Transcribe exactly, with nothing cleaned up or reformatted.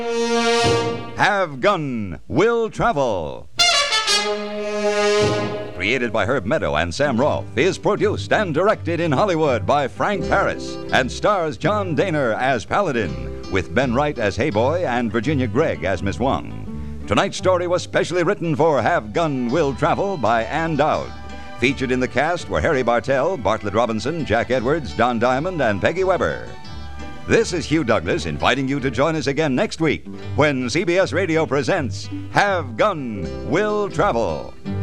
Have Gun Will Travel. Created by Herb Meadow and Sam Rolfe, is produced and directed in Hollywood by Frank Paris and stars John Daner as Paladin, with Ben Wright as Heyboy and Virginia Gregg as Miss Wong. Tonight's story was specially written for Have Gun Will Travel by Ann Dowd. Featured in the cast were Harry Bartell, Bartlett Robinson, Jack Edwards, Don Diamond, and Peggy Weber. This is Hugh Douglas inviting you to join us again next week when C B S Radio presents Have Gun Will Travel.